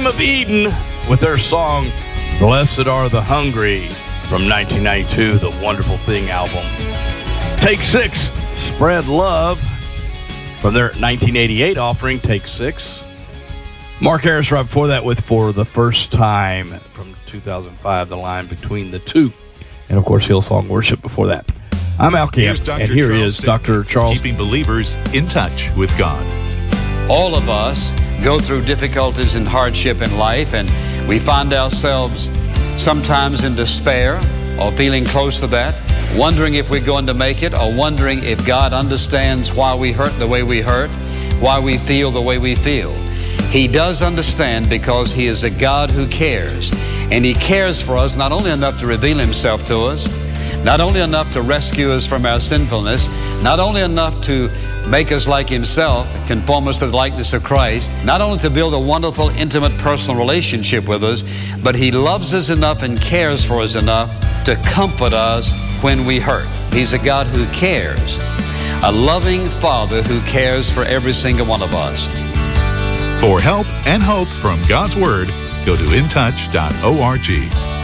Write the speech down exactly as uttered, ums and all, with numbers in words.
of Eden with their song, Blessed Are the Hungry, from nineteen ninety-two, the Wonderful Thing album. Take Six, Spread Love, from their nineteen eighty-eight offering, Take Six. Mark Harris right before that with For the First Time, from two thousand five, The Line Between the Two. And, of course, Hillsong Worship before that. I'm Al Camp, and here Charles is Doctor Charles. Keeping believers in touch with God. All of us go through difficulties and hardship in life, and we find ourselves sometimes in despair or feeling close to that, wondering if we're going to make it, or wondering if God understands why we hurt the way we hurt, why we feel the way we feel. He does understand, because He is a God who cares. And He cares for us not only enough to reveal Himself to us, not only enough to rescue us from our sinfulness, not only enough to make us like Himself, conform us to the likeness of Christ, not only to build a wonderful, intimate, personal relationship with us, but He loves us enough and cares for us enough to comfort us when we hurt. He's a God who cares, a loving Father who cares for every single one of us. For help and hope from God's Word, go to in touch dot org.